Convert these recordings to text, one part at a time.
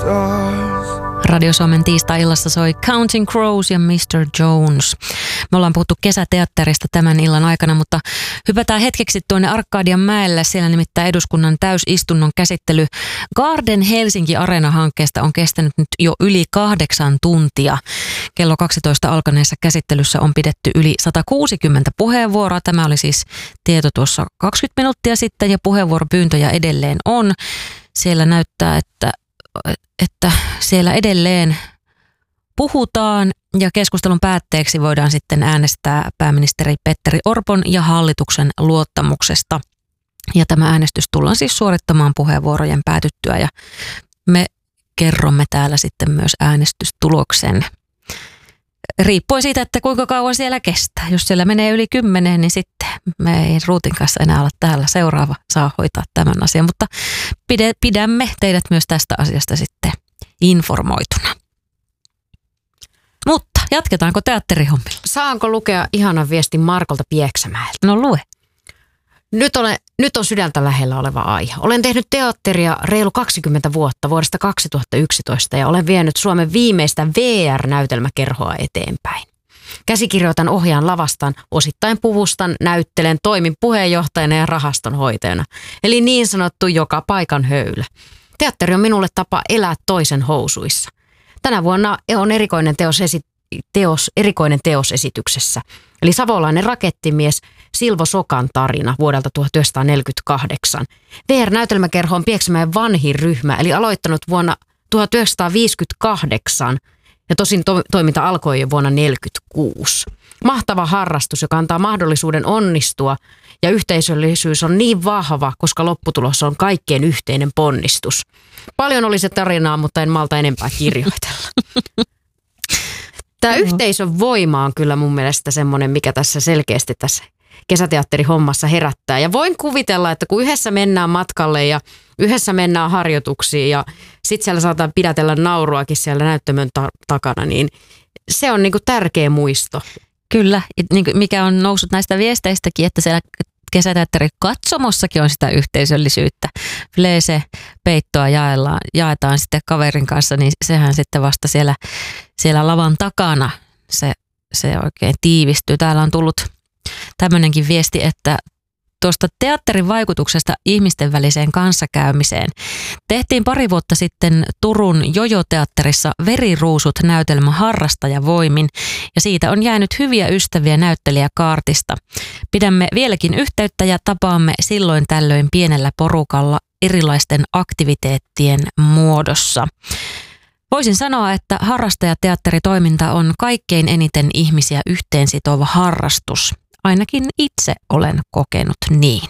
Radio Suomen tiistai-illassa soi Counting Crows ja Mr. Jones. Me ollaan puhuttu kesäteatterista tämän illan aikana, mutta hypätään hetkeksi tuonne Arkadianmäelle. Siellä nimittäin eduskunnan täysistunnon käsittely Garden Helsinki Areena-hankkeesta on kestänyt nyt jo yli 8 tuntia. Kello 12 alkaneessa käsittelyssä on pidetty yli 160 puheenvuoroa. Tämä oli siis tieto tuossa 20 minuuttia sitten ja puheenvuoropyyntöjä edelleen on. Siellä näyttää, että siellä edelleen puhutaan ja keskustelun päätteeksi voidaan sitten äänestää pääministeri Petteri Orpon ja hallituksen luottamuksesta. Ja tämä äänestys tullaan siis suorittamaan puheenvuorojen päätyttyä ja me kerromme täällä sitten myös äänestystuloksen. Riippuen siitä, että kuinka kauan siellä kestää. Jos siellä menee yli 10, niin sitten me ei Ruutin kanssa enää olla täällä. Seuraava saa hoitaa tämän asian, mutta pidämme teidät myös tästä asiasta sitten informoituna. Mutta jatketaanko teatterihommilla? Saanko lukea ihanan viestin Markolta Pieksämäeltä? No lue. Nyt on sydäntä lähellä oleva aihe. Olen tehnyt teatteria reilu 20 vuotta vuodesta 2011 ja olen vienyt Suomen viimeistä VR-näytelmäkerhoa eteenpäin. Käsikirjoitan, ohjaan, lavastan, osittain puvustan, näyttelen, toimin puheenjohtajana ja rahastonhoitajana. Eli niin sanottu joka paikan höylä. Teatteri on minulle tapa elää toisen housuissa. Tänä vuonna on erikoinen teos esityksessä. Eli savolainen rakettimies Silvo Sokan tarina vuodelta 1948. VR-näytelmäkerho on Pieksämäen vanhin ryhmä, eli aloittanut vuonna 1958 ja tosin toiminta alkoi jo vuonna 1946. Mahtava harrastus, joka antaa mahdollisuuden onnistua ja yhteisöllisyys on niin vahva, koska lopputulos on kaikkien yhteinen ponnistus. Paljon oli se tarinaa, mutta en malta enempää kirjoitella. Tämä yhteisön voima on kyllä mun mielestä semmoinen, mikä tässä selkeästi tässä kesäteatterihommassa herättää. Ja voin kuvitella, että kun yhdessä mennään matkalle ja yhdessä mennään harjoituksiin ja sitten siellä saadaan pidätellä nauruakin siellä näyttämön takana, niin se on niinku tärkeä muisto. Kyllä, mikä on noussut näistä viesteistäkin, että siellä kesäteatterikatsomossakin on sitä yhteisöllisyyttä. Fleese peittoa jaetaan sitten kaverin kanssa, niin sehän sitten vasta siellä lavan takana se oikein tiivistyy. Täällä on tullut tämmöinenkin viesti, että tuosta teatterin vaikutuksesta ihmisten väliseen kanssakäymiseen. Tehtiin pari vuotta sitten Turun Jojo-teatterissa Veriruusut -näytelmä harrastajavoimin ja siitä on jäänyt hyviä ystäviä näyttelijäkaartista. Pidämme vieläkin yhteyttä ja tapaamme silloin tällöin pienellä porukalla erilaisten aktiviteettien muodossa. Voisin sanoa, että harrastajateatteritoiminta on kaikkein eniten ihmisiä yhteensitova harrastus. Ainakin itse olen kokenut niin.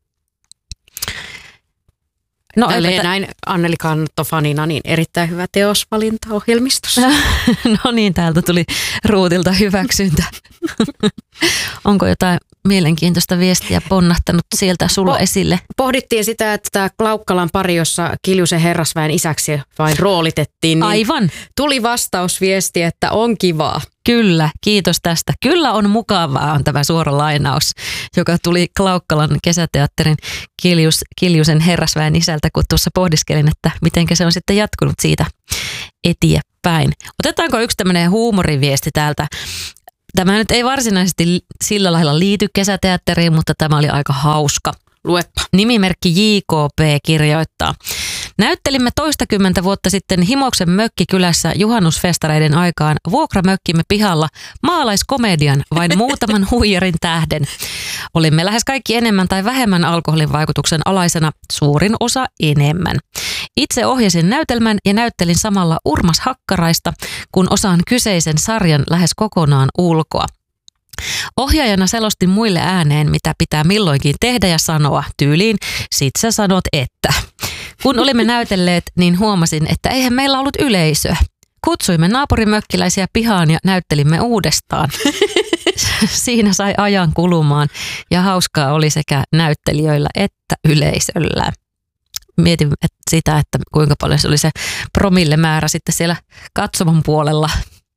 No näin Anneli Kantofanina, niin erittäin hyvä teosvalinta ohjelmistossa. No niin, täältä tuli Ruutilta hyväksyntä. Onko jotain mielenkiintoista viestiä ponnahtanut sieltä sulla esille? Pohdittiin sitä, että tämä Klaukkalan pari, jossa Kiljusen herrasväen isäksi vain roolitettiin, niin aivan. Tuli vastausviesti, että on kivaa. Kyllä, kiitos tästä. Kyllä on mukavaa, on tämä suora lainaus, joka tuli Klaukkalan kesäteatterin Kiljusen herrasväen isältä, kun tuossa pohdiskelin, että miten se on sitten jatkunut siitä eteenpäin. Otetaanko yksi tämmöinen huumoriviesti täältä? Tämä nyt ei varsinaisesti sillä lailla liity kesäteatteriin, mutta tämä oli aika hauska. Luepa. Nimimerkki JKP kirjoittaa. Näyttelimme toistakymmentä vuotta sitten Himoksen mökkikylässä juhannusfestareiden aikaan vuokramökkimme pihalla maalaiskomedian vain muutaman huijarin tähden. Olimme lähes kaikki enemmän tai vähemmän alkoholin vaikutuksen alaisena, suurin osa enemmän. Itse ohjasin näytelmän ja näyttelin samalla Urmas Hakkaraista, kun osaan kyseisen sarjan lähes kokonaan ulkoa. Ohjaajana selostin muille ääneen, mitä pitää milloinkin tehdä ja sanoa, tyyliin sit sä sanot että. Kun olimme näytelleet, niin huomasin, että eihän meillä ollut yleisöä. Kutsuimme naapurimökkiläisiä pihaan ja näyttelimme uudestaan. Siinä sai ajan kulumaan ja hauskaa oli sekä näyttelijöillä että yleisöllä. Mietin sitä, että kuinka paljon se oli se promillemäärä sitten siellä katsomon puolella.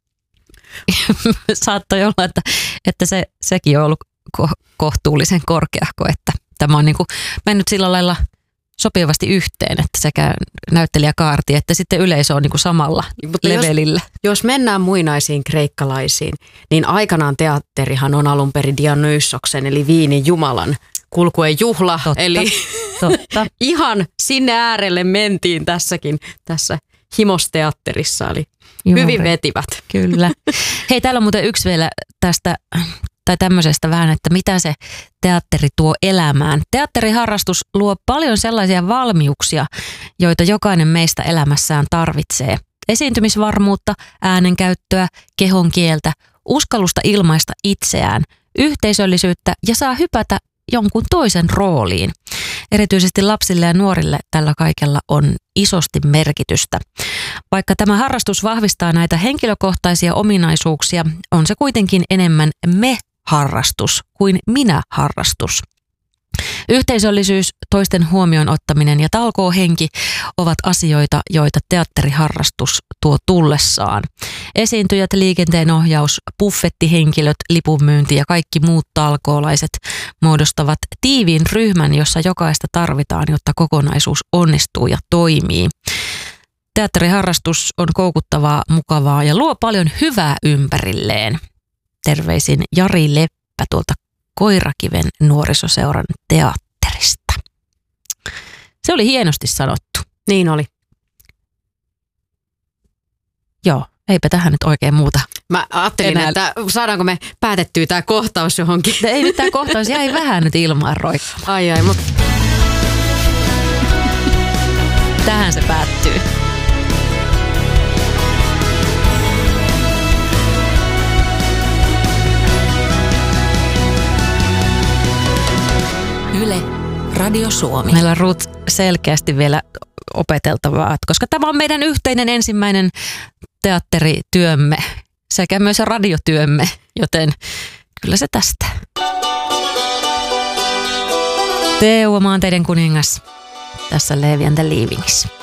Saattoi olla, että sekin on ollut kohtuullisen korkeahko, että tämä on niin kuin mennyt sillä lailla sopivasti yhteen, että sekä näyttelijäkaarti että sitten yleisö on niin kuin samalla levelillä. Jos mennään muinaisiin kreikkalaisiin, niin aikanaan teatterihan on alun perin Dionysoksen eli Viinin jumalan kulkuen juhla. Totta, eli totta. ihan sinne äärelle mentiin tässä himosteatterissa, eli hyvin vetivät. Kyllä. Hei, täällä on muuten yksi vielä tästä tai tämmöisestä vähän, että mitä se teatteri tuo elämään. Teatteriharrastus luo paljon sellaisia valmiuksia, joita jokainen meistä elämässään tarvitsee. Esiintymisvarmuutta, äänenkäyttöä, kehon kieltä, uskallusta ilmaista itseään, yhteisöllisyyttä ja saa hypätä jonkun toisen rooliin. Erityisesti lapsille ja nuorille tällä kaikella on isosti merkitystä. Vaikka tämä harrastus vahvistaa näitä henkilökohtaisia ominaisuuksia, on se kuitenkin enemmän me-harrastus kuin minä-harrastus. Yhteisöllisyys, toisten huomioon ottaminen ja talkoohenki ovat asioita, joita teatteriharrastus tuo tullessaan. Esiintyjät, liikenteenohjaus, buffettihenkilöt, lipunmyynti ja kaikki muut talkoolaiset muodostavat tiiviin ryhmän, jossa jokaista tarvitaan, jotta kokonaisuus onnistuu ja toimii. Teatteriharrastus on koukuttavaa, mukavaa ja luo paljon hyvää ympärilleen. Terveisin Jari Leppä tuolta Koirakiven nuorisoseuran teatterista. Se oli hienosti sanottu. Niin oli. Joo, eipä tähän nyt oikein muuta. Mä ajattelin, että saadaanko me päätettyä tämä kohtaus johonkin. Ei nyt tämä kohtaus jäi vähän nyt ilmaan roikkumaan. Ai, mutta tähän se päättyy. Yle, Radio Suomi. Meillä on Ruth selkeästi vielä opeteltavaa, koska tämä on meidän yhteinen ensimmäinen teatterityömme sekä myös radiotyömme, joten kyllä se tästä. Teuvo, maanteiden kuningas tässä Levi and the Leavingissa.